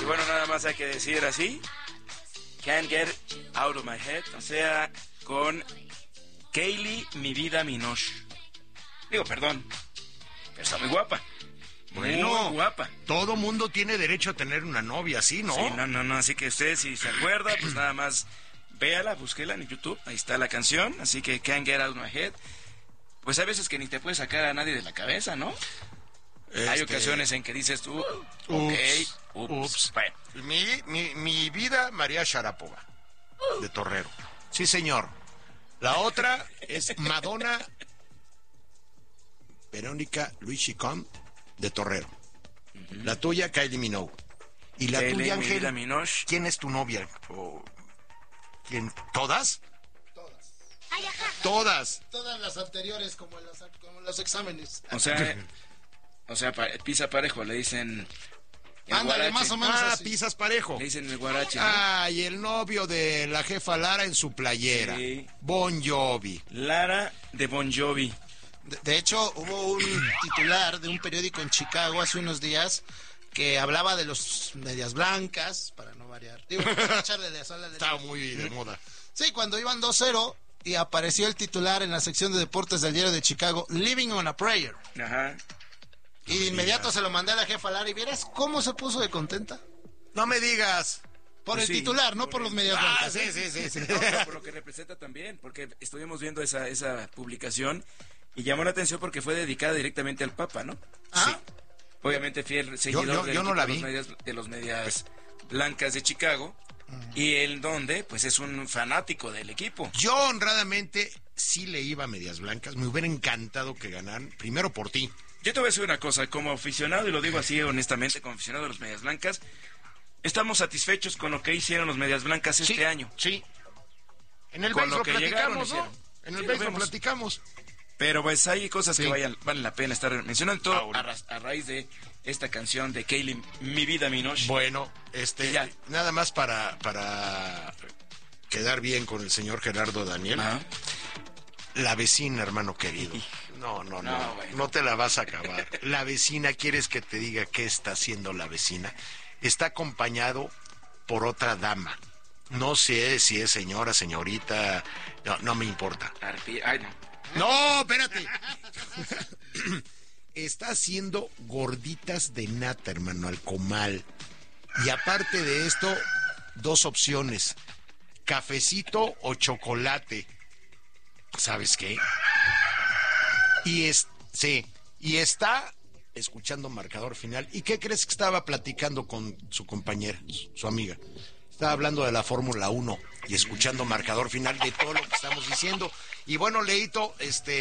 bueno, nada más hay que decir así, Can't Get Out of My Head, o sea, con Kylie, mi vida Minogue. Digo, perdón, pero está muy guapa. Bueno, muy guapa. Todo mundo tiene derecho a tener una novia así, ¿no? Sí, no, así que usted si se acuerda, pues nada más véala, búsquela en YouTube, ahí está la canción, así que Can't Get Out of My Head. Pues hay veces que ni te puedes sacar a nadie de la cabeza, ¿no? Hay ocasiones en que dices tú, ups. Bueno. Mi vida, María Sharapova, de Torrero. Sí, señor. La otra es Madonna Verónica Luis Chicón, de Torrero. La tuya, Kylie Minogue. Y la tuya, Ángel, ¿quién es tu novia? ¿Quién? ¿Todas? Todas. Todas las anteriores, como los exámenes. O sea, pisa parejo, le dicen... Ándale, más o menos así. Pisas parejo. Le dicen el guarache, ¿no? Y el novio de la jefa Lara en su playera. Sí. Bon Jovi. Lara de Bon Jovi. De hecho, hubo un titular de un periódico en Chicago hace unos días que hablaba de los medias blancas, para no variar. Digo, echarle de sal. Estaba muy de moda. Sí, cuando iban 2-0 y apareció el titular en la sección de deportes del diario de Chicago, Living on a Prayer. Ajá. Y de inmediato se lo mandé a la jefa Lara y vieras cómo se puso de contenta. No me digas. Por Pues el sí, titular, no por los medias blancas. Sí. No, pero por lo que representa también, porque estuvimos viendo esa publicación y llamó la atención porque fue dedicada directamente al Papa, ¿no? Ah. Sí. Obviamente fiel seguidor yo no la vi. de los medias blancas de Chicago. Y él donde, pues es un fanático del equipo. Yo honradamente sí le iba a medias blancas. Me hubiera encantado que ganaran, primero por ti. Yo te voy a decir una cosa, como aficionado, y lo digo así honestamente, como aficionado de los medias blancas, estamos satisfechos con lo que hicieron los medias blancas este año. Sí. En el Con BASE lo lo que llegaron, platicamos, ¿no? hicieron. En el Sí, BASE lo lo vemos. platicamos. Pero pues hay cosas que valen la pena estar mencionando, todo Ahora. a raíz de esta canción de Kylie, Mi Vida Minogue. Bueno, Ya. nada más para quedar bien con el señor Gerardo Daniel. Ajá. La vecina, hermano querido. No, bueno. no te la vas a acabar. La vecina, ¿quieres que te diga qué está haciendo la vecina? Está acompañado por otra dama. No sé si es señora, señorita, no me importa. Ay, no. No, espérate. Está haciendo gorditas de nata, hermano, al comal. Y aparte de esto, dos opciones: cafecito o chocolate. ¿Sabes qué? Y está escuchando Marcador Final. ¿Y qué crees que estaba platicando con su compañera, su amiga? Estaba hablando de la Fórmula 1 y escuchando Marcador Final, de todo lo que estamos diciendo. Y bueno, Leito,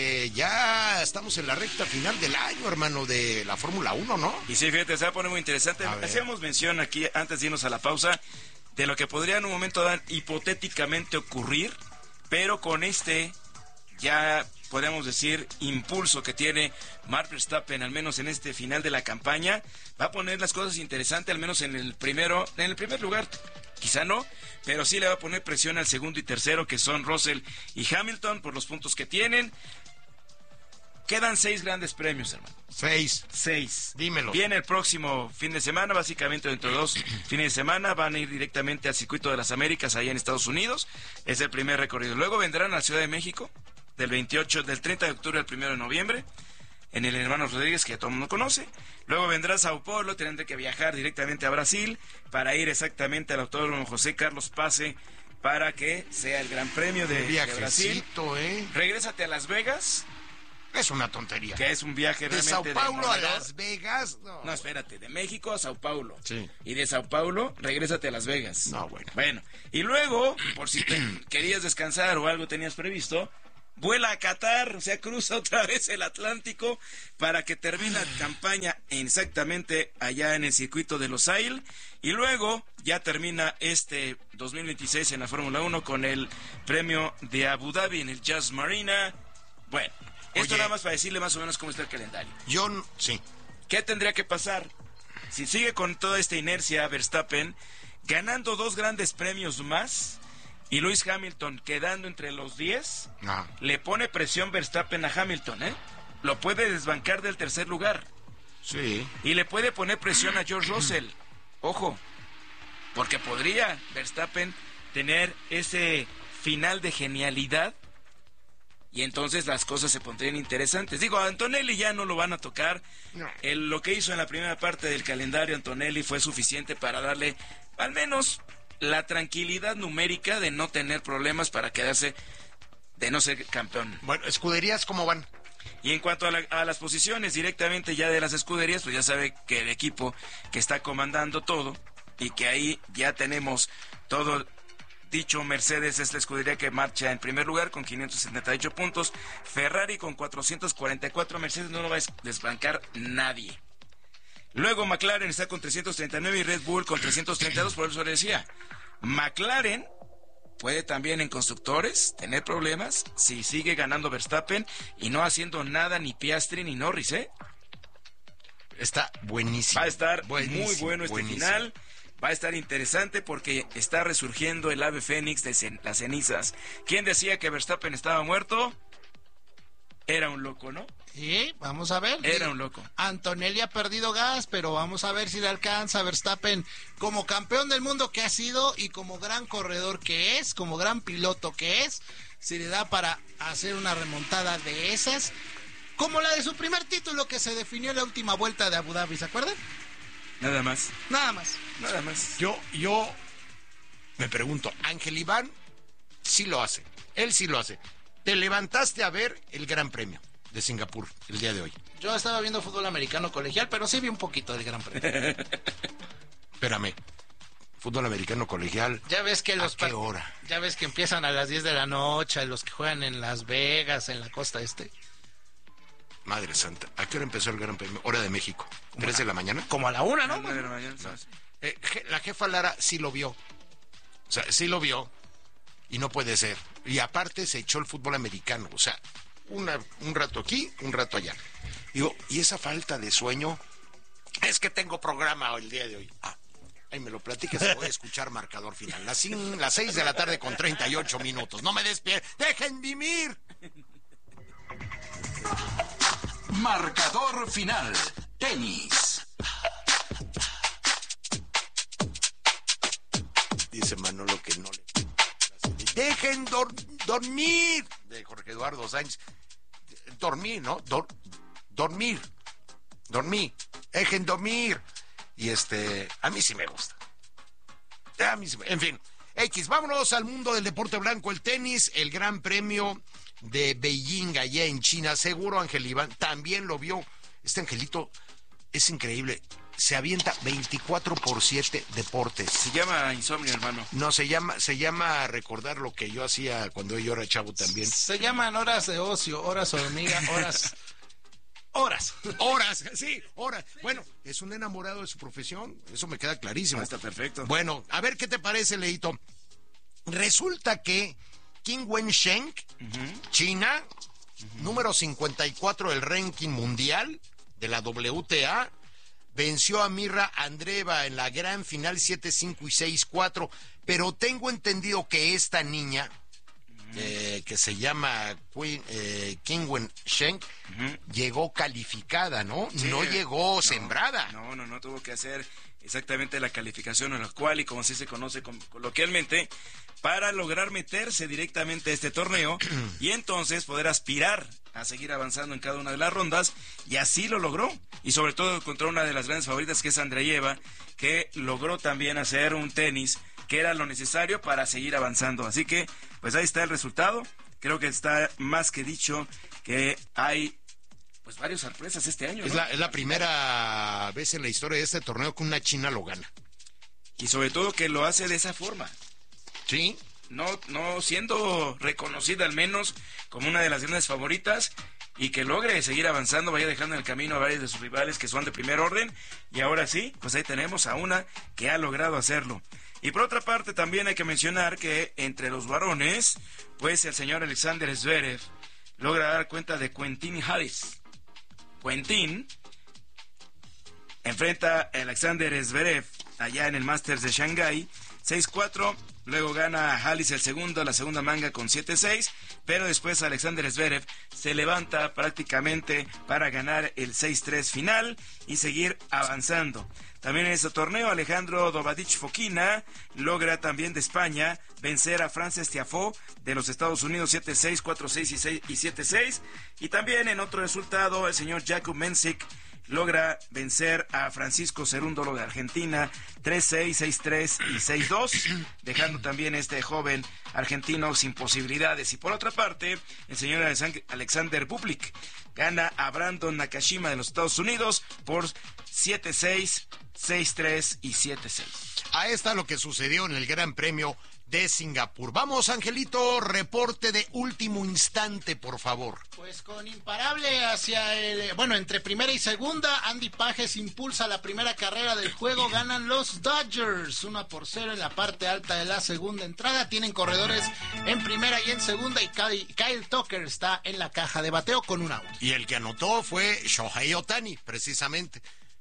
ya estamos en la recta final del año, hermano, de la Fórmula 1, ¿no? Y sí, fíjate, se va a poner muy interesante. Hacíamos mención aquí, antes de irnos a la pausa, de lo que podría en un momento dado hipotéticamente ocurrir, pero con ya podríamos decir, impulso que tiene Max Verstappen, al menos en este final de la campaña, va a poner las cosas interesantes, al menos en el primer lugar. Quizá no, pero sí le va a poner presión al segundo y tercero, que son Russell y Hamilton, por los puntos que tienen. Quedan 6 grandes premios, hermano. 6. Dímelo. Viene el próximo fin de semana, básicamente dentro de 2 fines de semana, van a ir directamente al Circuito de las Américas, allá en Estados Unidos. Es el primer recorrido. Luego vendrán a la Ciudad de México, del 30 de octubre al 1 de noviembre, en el Hermanos Rodríguez, que ya todo el mundo conoce. Luego vendrá Sao Paulo, tendrán que viajar directamente a Brasil para ir exactamente al Autódromo José Carlos Pase para que sea el Gran Premio de Brasil. Regrésate a Las Vegas. Es una tontería. Que es un viaje realmente de Sao Paulo a Las Vegas. No, espérate, de México a Sao Paulo. Sí. Y de Sao Paulo, regrésate a Las Vegas. No, bueno. Bueno, y luego, por si querías descansar o algo tenías previsto, vuela a Qatar, o sea, cruza otra vez el Atlántico para que termine la campaña exactamente allá en el circuito de Losail. Y luego ya termina este 2026 en la Fórmula 1 con el premio de Abu Dhabi en el Jazz Marina. Bueno, esto nada más para decirle más o menos cómo está el calendario. Sí. ¿Qué tendría que pasar? Si sigue con toda esta inercia Verstappen, ganando 2 grandes premios más, y Lewis Hamilton quedando entre los 10, le pone presión Verstappen a Hamilton, Lo puede desbancar del tercer lugar. Sí. Y le puede poner presión a George Russell. Ojo, porque podría Verstappen tener ese final de genialidad y entonces las cosas se pondrían interesantes. Digo, a Antonelli ya no lo van a tocar. No. Lo que hizo en la primera parte del calendario Antonelli fue suficiente para darle al menos la tranquilidad numérica de no tener problemas para quedarse, de no ser campeón. Bueno, escuderías, ¿cómo van? Y en cuanto a las posiciones directamente ya de las escuderías, pues ya sabe que el equipo que está comandando todo y que ahí ya tenemos todo dicho. Mercedes es la escudería que marcha en primer lugar con 578 puntos, Ferrari con 444, Mercedes no lo va a desbancar nadie. Luego McLaren está con 339 y Red Bull con 332, por eso le decía, McLaren puede también en constructores tener problemas si sigue ganando Verstappen y no haciendo nada ni Piastri ni Norris, ¿eh? Está buenísimo. Va a estar buenísimo, muy bueno este buenísimo. final. Va a estar interesante porque está resurgiendo el ave fénix de las cenizas. ¿Quién decía que Verstappen estaba muerto? Era un loco, ¿no? Sí, vamos a ver. Era un loco. Antonelli ha perdido gas, pero vamos a ver si le alcanza a Verstappen como campeón del mundo que ha sido y como gran corredor que es, como gran piloto que es, si le da para hacer una remontada de esas, como la de su primer título que se definió en la última vuelta de Abu Dhabi, ¿se acuerdan? Nada más. Nada más. Nada más. Yo me pregunto, Ángel Iván sí lo hace, él sí lo hace. Te levantaste a ver el Gran Premio de Singapur el día de hoy. Yo estaba viendo fútbol americano colegial, pero sí vi un poquito del Gran Premio. Espérame, fútbol americano colegial. Ya ves que ¿A qué hora? Ya ves que empiezan a las 10 de la noche, los que juegan en Las Vegas, en la costa este. Madre santa, ¿a qué hora empezó el Gran Premio? Hora de México, 3 de la mañana. Como a la 1, A ¿no? 9 de la mañana, ¿sabes? La jefa Lara sí lo vio. O sea, sí lo vio. Y no puede ser. Y aparte se echó el fútbol americano. O sea, un rato aquí, un rato allá. Digo, ¿y esa falta de sueño? Es que tengo programa el día de hoy. Ahí me lo platicas y voy a escuchar marcador final. Las 6 de la tarde con 38 minutos. No me despierten. ¡Dejen vivir! Marcador final. Tenis. Dice Manolo que no le... ¡Dejen dormir! De Jorge Eduardo Sáenz. Dormir, ¿no? Dormir. Dejen dormir. Y a mí sí me gusta. A mí sí en fin. Vámonos al mundo del deporte blanco, el tenis, el Gran Premio de Beijing allá en China. Seguro Ángel Iván también lo vio. Este angelito es increíble. Se avienta 24/7 deportes. Se llama insomnio, hermano. No, se llama recordar lo que yo hacía cuando yo era chavo también. Se llaman horas de ocio, horas hormiga, horas. Sí, horas. Bueno, es un enamorado de su profesión, eso me queda clarísimo. Está perfecto. Bueno, a ver qué te parece, Leito. Resulta que Qin Wensheng, China, número 54 del ranking mundial de la WTA, venció a Mirra Andreeva en la gran final 7-5 y 6-4, pero tengo entendido que esta niña, que se llama Qin Wensheng, llegó calificada, ¿no? Sí, no llegó sembrada. No, tuvo que hacer exactamente la calificación en la cual, y como así se conoce coloquialmente, para lograr meterse directamente a este torneo y entonces poder aspirar a seguir avanzando en cada una de las rondas, y así lo logró, y sobre todo contra una de las grandes favoritas que es Andreeva, que logró también hacer un tenis que era lo necesario para seguir avanzando. Así que, pues ahí está el resultado. Creo que está más que dicho que hay pues varias sorpresas este año, ¿no? Es la primera vez en la historia de este torneo que una china lo gana. Y sobre todo que lo hace de esa forma. Sí. No siendo reconocida al menos como una de las grandes favoritas, y que logre seguir avanzando, vaya dejando en el camino a varios de sus rivales que son de primer orden, y ahora sí, pues ahí tenemos a una que ha logrado hacerlo. Y por otra parte también hay que mencionar que entre los varones, pues el señor Alexander Zverev logra dar cuenta de Quentin Harris. Quentin enfrenta a Alexander Zverev allá en el Masters de Shanghái, 6-4, luego gana Halis la segunda manga con 7-6, pero después Alexander Zverev se levanta prácticamente para ganar el 6-3 final y seguir avanzando. También en este torneo, Alejandro Dovadich Fokina logra también de España vencer a Frances Tiafoe de los Estados Unidos 7-6, 4-6 y 7-6. Y también en otro resultado, el señor Jakub Mensik logra vencer a Francisco Cerúndolo de Argentina 3-6, 6-3 y 6-2, dejando también este joven argentino sin posibilidades. Y por otra parte, el señor Alexander Bublik gana a Brandon Nakashima de los Estados Unidos por 7-6, 6-3 y 7-6. Ahí está lo que sucedió en el Gran Premio de Singapur. Vamos, Angelito, reporte de último instante, por favor. Pues con imparable entre primera y segunda, Andy Pages impulsa la primera carrera del juego, ganan los Dodgers 1-0 en la parte alta de la segunda entrada, tienen corredores en primera y en segunda y Kyle Tucker está en la caja de bateo con un out. Y el que anotó fue Shohei Ohtani, precisamente.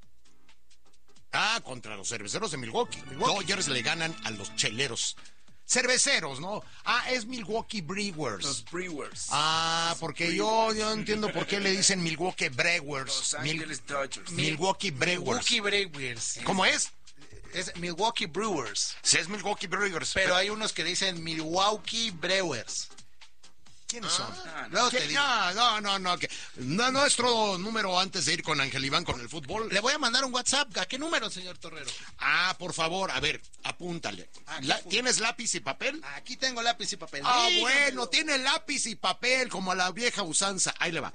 Contra los cerveceros de Milwaukee. Dodgers le ganan a los cheleros. Cerveceros, ¿no? Es Milwaukee Brewers. Los Brewers. Porque yo entiendo por qué le dicen Milwaukee Brewers. Los Angeles Dodgers. Milwaukee Brewers. Milwaukee Brewers. ¿Cómo es? Es Milwaukee Brewers. Sí, es Milwaukee Brewers. Pero hay unos que dicen Milwaukee Brewers. ¿Quiénes son? No, te digo. No, nuestro número antes de ir con Ángel Iván con el fútbol. Le voy a mandar un WhatsApp. ¿A qué número, señor Torrero? Por favor, a ver, apúntale. ¿Tienes lápiz y papel? Aquí tengo lápiz y papel. Bueno, tiene lápiz y papel como a la vieja usanza. Ahí le va.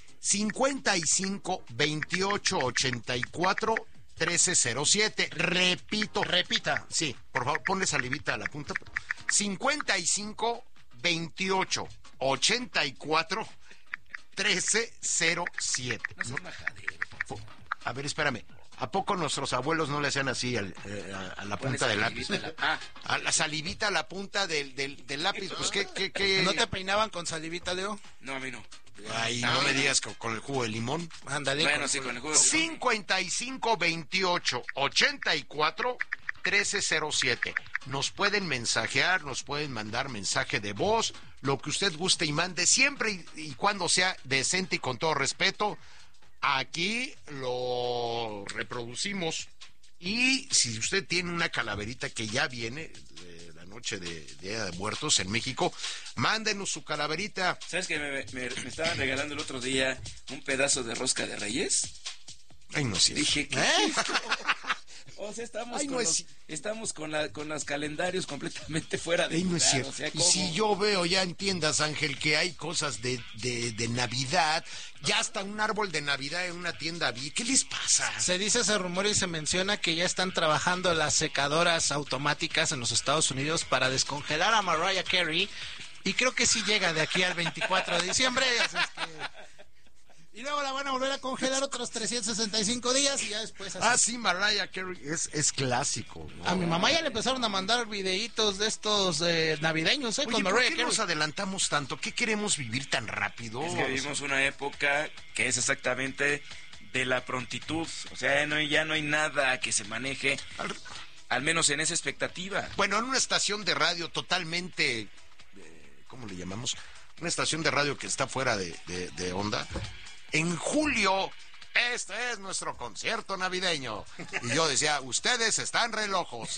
55 28 84 1307. Repito. Repita. Sí, por favor, ponle salivita a la punta. 55 28 84 1307. No seas majadero. A ver, espérame. ¿A poco nuestros abuelos no le hacían así a la punta del lápiz? A la salivita a la punta del lápiz. Pues, ¿qué? ¿No te peinaban con salivita, Leo? No, a mí no. Ay, no me digas con el jugo de limón. Ándale. Bueno, sí, con el jugo de limón. 55 28 84 1307. Nos pueden mensajear, nos pueden mandar mensaje de voz, lo que usted guste y mande, siempre y cuando sea decente y con todo respeto. Aquí lo reproducimos. Y si usted tiene una calaverita que ya viene de la noche de Día de Muertos en México, mándenos su calaverita. ¿Sabes que me estaban regalando el otro día un pedazo de rosca de Reyes? Ay, no es cierto. Dije, ¿qué? O sea, estamos con los calendarios completamente fuera de no lugar, es cierto. o sea, y si yo veo, ya entiendas, Ángel, que hay cosas de Navidad, ya hasta un árbol de Navidad en una tienda vi. ¿Qué les pasa? Se dice ese rumor y se menciona que ya están trabajando las secadoras automáticas en los Estados Unidos para descongelar a Mariah Carey, y creo que sí llega de aquí al 24 de diciembre. Y luego la van a volver a congelar otros 365 días y ya después así. Sí, Mariah Carey es clásico, ¿no? A mi mamá ya le empezaron a mandar videitos de estos navideños, Oye, con ¿por Mariah qué Carey. nos adelantamos tanto? ¿Qué queremos vivir tan rápido? Es que vivimos una época que es exactamente de la prontitud. O sea, ya no hay nada que se maneje, al menos en esa expectativa. Bueno, en una estación de radio totalmente, ¿cómo le llamamos? Una estación de radio que está fuera de onda. En julio, este es nuestro concierto navideño. Y yo decía, ustedes están relojos.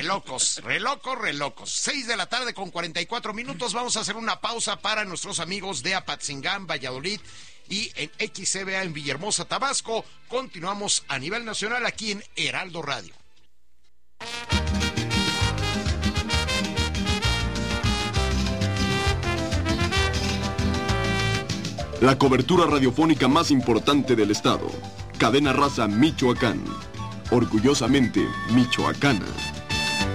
6 de la tarde con 44 minutos. Vamos a hacer una pausa para nuestros amigos de Apatzingán, Valladolid y en XCBA en Villahermosa, Tabasco. Continuamos a nivel nacional aquí en Heraldo Radio. La cobertura radiofónica más importante del estado. Cadena Raza Michoacán. Orgullosamente michoacana.